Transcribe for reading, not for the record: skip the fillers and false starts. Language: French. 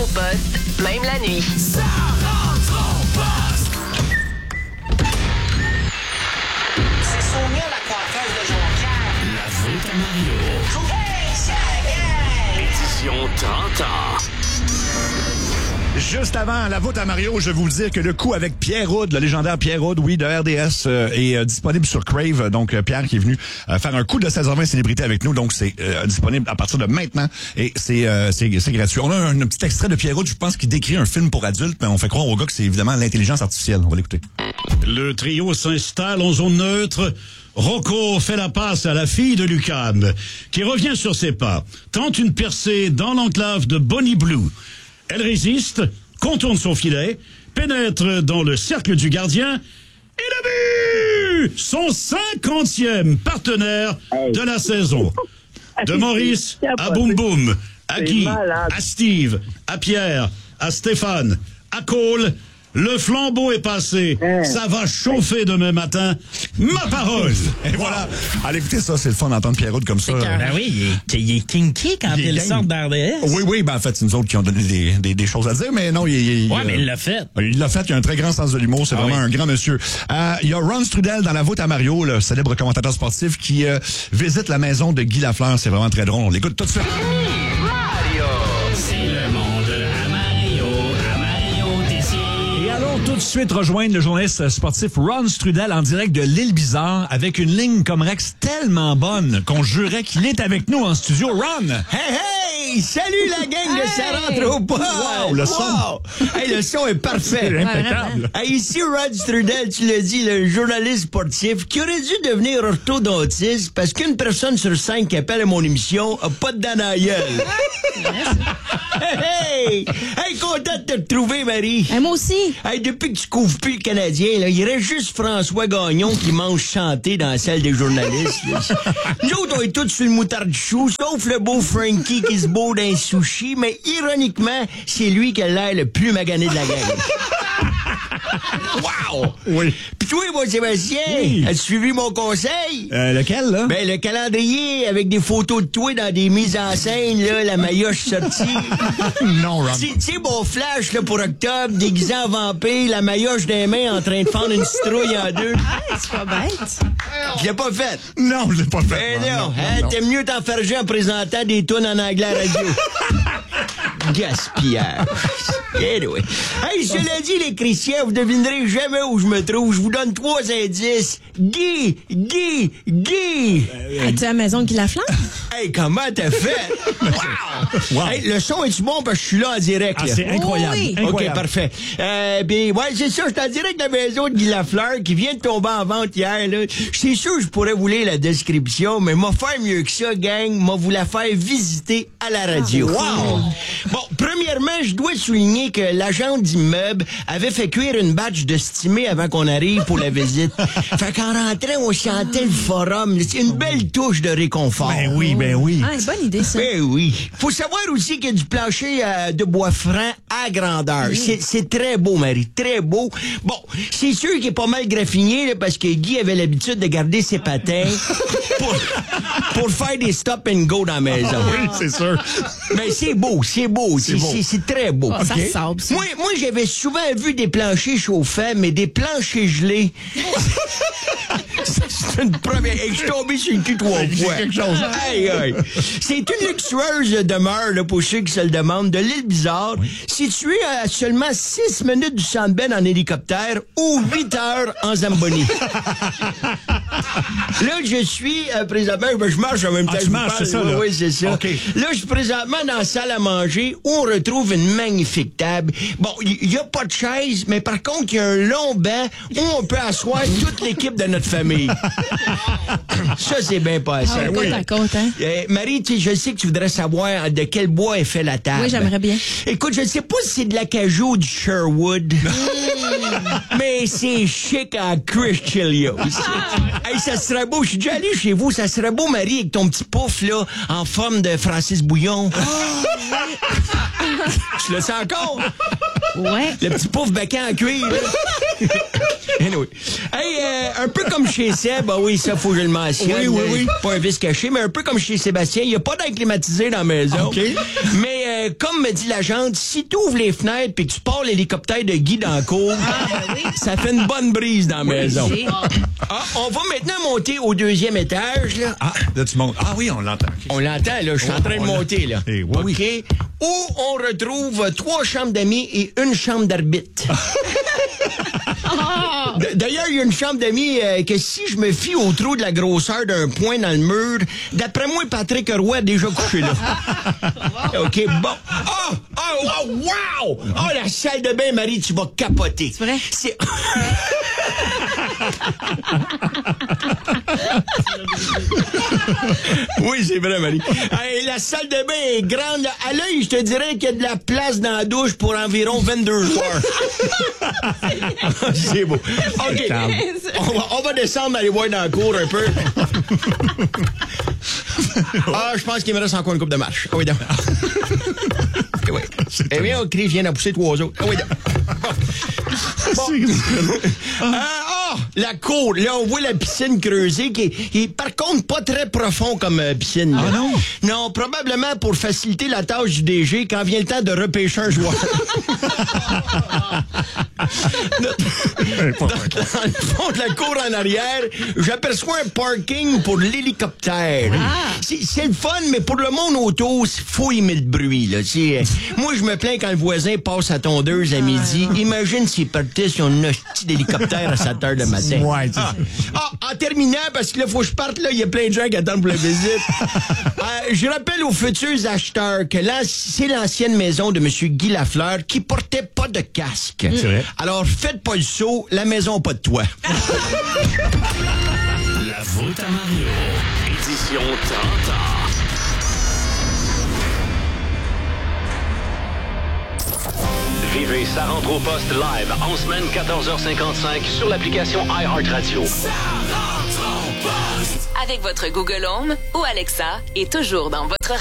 au poste, même la nuit. Ça rentre au poste! C'est Sonia, la coiffeuse de Jonquière. La voûte à Mario. Hey, c'est Édition 30 ans. Juste avant la voûte à Mario, je vais vous dire que le coup avec Pierre Houd, le légendaire Pierre Houd, oui, de RDS, est disponible sur Crave. Donc, Pierre qui est venu faire un coup de 16h20 célébrité avec nous. Donc, c'est disponible à partir de maintenant et c'est gratuit. On a un petit extrait de Pierre Houd, je pense qu'il décrit un film pour adultes, mais on fait croire au gars que c'est évidemment l'intelligence artificielle. On va l'écouter. Le trio s'installe en zone neutre. Rocco fait la passe à la fille de Lucas, qui revient sur ses pas, tente une percée dans l'enclave de Bonnie Blue. Elle résiste, contourne son filet, pénètre dans le cercle du gardien et le but! Son 50e partenaire de la saison. De Maurice à Boum Boum, à Guy, à Steve, à Pierre, à Stéphane, à Cole. Le flambeau est passé. Ça va chauffer demain matin. Ma parole! Et voilà. Allez, écoutez ça, c'est le fun d'entendre Pierre Houd comme ça. Ben oui, il est kinky quand il sort d'RDS. Oui, ben en fait, c'est nous autres qui ont donné des choses à dire, mais non, Ouais, mais il l'a fait. Il l'a fait, il a un très grand sens de l'humour, c'est vraiment un grand monsieur. Il y a Ron Strudel dans la voûte à Mario, le célèbre commentateur sportif qui visite la maison de Guy Lafleur, c'est vraiment très drôle. On l'écoute tout de suite. C'est le monde à Mario Tessier. Et allons tout de suite rejoindre le journaliste sportif Ron Strudel en direct de l'Île Bizarre avec une ligne comme Rex tellement bonne qu'on jurait qu'il est avec nous en studio. Ron! Hey! Salut la gang de Ça rentre au poste! Wow, le son! Hey, le son est parfait! C'est impeccable! Hey, ici Ron Strudel, tu l'as dit, le journaliste sportif qui aurait dû devenir orthodontiste parce qu'une personne sur 5 qui appelle à mon émission a pas de dents dans la gueule. Hey! Hey, content de te retrouver, Marie! Hey, moi aussi! Hey, depuis que tu couvres plus le Canadien, là, il reste juste François Gagnon qui mange chanter dans la salle des journalistes. Là. Nous autres, on est tous sur le moutarde chou, sauf le beau Frankie qui se beau d'un sushi, mais ironiquement, c'est lui qui a l'air le plus magané de la gang. Wow! Oui. Pis toi, moi, Sébastien, Oui. as-tu suivi mon conseil? Lequel, là? Ben, le calendrier avec des photos de toi dans des mises en scène, là, la maillotche sortie. Non, Ron. Tu sais, mon flash, là, pour octobre, déguisé en vampire, la maillotche des mains en train de fendre une citrouille en deux. Hey, c'est pas bête! Je l'ai pas fait. Non, je l'ai pas fait. Ben non, hein, t'aimes mieux t'enfarger en présentant des tunes en anglais à la radio. Gaspillage. Anyway. Hey, cela dit, les chrétiens, vous devinerez jamais où je me trouve. Je vous donne 3 indices. Guy! Es-tu à la maison de Guy Lafleur? Hey, comment t'as fait? Wow! Hey, le son est-tu bon parce que je suis là en direct, Ah, là? c'est incroyable. Oui. Incroyable. OK, parfait. Ben, ouais, c'est ça, je suis en direct de la maison de Guy Lafleur qui vient de tomber en vente hier, là. C'est sûr je pourrais vous lire la description, mais m'a faire mieux que ça, gang. M'a vous la faire visiter à la radio. Wow! Bon, premièrement, je dois souligner que l'agent d'immeuble avait fait cuire une batch de stimé avant qu'on arrive pour la visite. Fait qu'en rentrant, on sentait le forum. C'est une belle touche de réconfort. Ben oui. Ah, une bonne idée, ça. Ben oui. Faut savoir aussi qu'il y a du plancher de bois franc à grandeur. C'est très beau, Marie, très beau. Bon, c'est sûr qu'il est pas mal graffiné là, parce que Guy avait l'habitude de garder ses patins pour faire des stop and go dans la maison. Oui, c'est sûr. Ben c'est beau. C'est très beau. Ça sable, ça. Moi, j'avais souvent vu des planchers chauffants, mais des planchers gelés. C'est une première. Et je suis tombé sur le cul 3 fois. quelque chose. Hey. C'est une luxueuse demeure, là, pour ceux qui se le demandent, de l'île Bizarre, située à seulement 6 minutes du Centre Bell en hélicoptère ou 8 heures en Zamboni. Là, je suis présentement, je marche en même temps. Tu marches, c'est ça, là? Oui, c'est ça. OK. Là, je suis présentement dans la salle à manger où on retrouve une magnifique table. Bon, il n'y a pas de chaise, mais par contre, il y a un long banc où on peut asseoir toute l'équipe de notre famille. Ça, c'est bien passé. Côte à côte, hein? Marie, tu sais, je sais que tu voudrais savoir de quel bois est fait la table. Oui, j'aimerais bien. Écoute, je sais pas si c'est de l'acajou ou du Sherwood, mais c'est chic en Christchilios. Hey, ça serait beau. Je suis déjà allé chez vous. Ça serait beau, Marie, avec ton petit pouf, là, en forme de Francis Bouillon. Tu le sens encore? Ouais. Le petit pouf bécan en cuir, là. Anyway. Hey, un peu comme chez Seb, bah oui, ça, faut que je le mentionne. Oui. Pas un vice caché, mais un peu comme chez Sébastien, il n'y a pas d'air climatisé dans la maison. OK. Mais comme me dit l'agente, si tu ouvres les fenêtres puis que tu pars l'hélicoptère de Guy dans la cour, ça fait une bonne brise dans la maison. On va maintenant monter au 2e étage, là. Ah, là, tu montes. Ah oui, on l'entend. OK. On l'entend, là. Je suis en train de monter, là. Eh, oui. OK. Où on retrouve 3 chambres d'amis et une chambre d'arbitre. D'ailleurs, il y a une chambre d'amis que si je me fie au trou de la grosseur d'un point dans le mur, d'après moi, Patrick Roy a déjà couché là. OK, bon. Wow! Oh, la salle de bain, Marie, tu vas capoter. C'est vrai? Oui, c'est vrai, Marie. Hey, la salle de bain est grande. À l'œil, je te dirais qu'il y a de la place dans la douche pour environ 22 joueurs. C'est beau. OK. On va descendre, aller voir dans la cour un peu. Je pense qu'il me reste encore une coupe de marche. Ah oui, donc. Oui. Eh bien, on crie, viens d'en pousser 3 autres. Ah oui, donc. La cour, là, on voit la piscine creusée qui est par contre pas très profond comme piscine. Ah non? Non, probablement pour faciliter la tâche du DG quand vient le temps de repêcher un joueur. Dans le fond de la cour en arrière, j'aperçois un parking pour l'hélicoptère. C'est le fun, mais pour le monde autour, il faut aimer le bruit. Là. Moi, je me plains quand le voisin passe à tondeuse à midi. Imagine s'il partait sur un petit hélicoptère à 7 heures le matin. Ouais, En terminant, parce que là, faut que je parte, là, il y a plein de gens qui attendent pour la visite. Je rappelle aux futurs acheteurs que là, c'est l'ancienne maison de M. Guy Lafleur qui portait pas de casque. C'est vrai. Alors, faites pas le saut, la maison pas de toit. La voûte à Mario. Édition Tanta. Vivez Ça rentre au poste live en semaine 14h55 sur l'application iHeartRadio. Ça rentre au poste. Avec votre Google Home ou Alexa et toujours dans votre